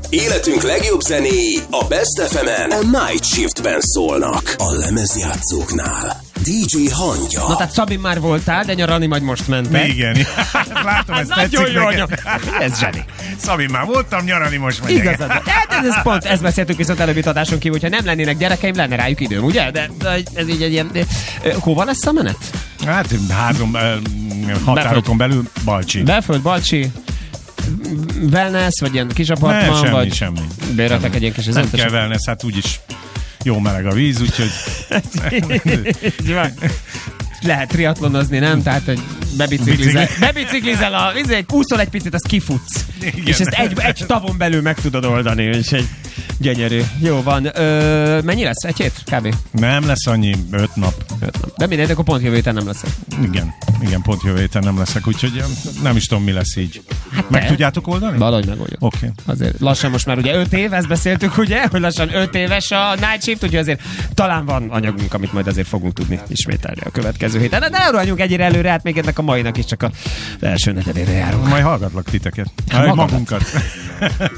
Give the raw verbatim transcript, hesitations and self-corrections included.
Életünk legjobb zenéi a Best ef emen a Night Shiftben szólnak. A lemezjátszóknál dé dzsé Hangya. Na tehát Szabin már voltál, de nyaralni majd most mentek. Igen. Látom, ez tetszik nagyon jó, neked. ez zseni. Szabin már voltam, nyaralni most megyek. Igazad. Ez, ez pont, ezt beszéltük viszont előbbi adáson kívül, hogyha nem lennének gyerekeim, lenne rájuk időm, ugye? De, de ez így egy ilyen... De, hova lesz a menet? Hát házom, határokon belül Balcsi. Belföld, Balcsi, wellness, vagy ilyen kis apartman, ne, semmi, vagy semmi. béreltek egy ilyen kis Nem ezentesen. kell wellness, hát úgyis jó meleg a víz, úgyhogy... Lehet triatlonozni, nem? Tehát, hogy bebiciklizel, bebiciklizel a vizé, úszol egy picit, az kifutsz. Igen. És ezt egy, egy tavon belül meg tudod oldani, és egy gyönyörű. Jó van. Ö, mennyi lesz? Egy hét? Kb. Nem lesz annyi, öt nap. Öt nap. De mindegy, akkor pont jövő héten nem leszek. Igen, igen, pont jövő héten nem leszek, úgyhogy nem is tudom, mi lesz így. Hát meg te? Tudjátok oldani? Valahogy megoldjuk. Oké. Okay. Azért lassan most már ugye öt év, ezt beszéltük, ugye, hogy lassan öt éves a Night Shift, úgyhogy azért talán van anyagunk, amit majd azért fogunk tudni ismételni a következő héten. De ne rohanjunk egyre előre, hát még ennek a mainak is csak az első negyedére járunk. Majd hallgatlak titeket. Hát magunkat.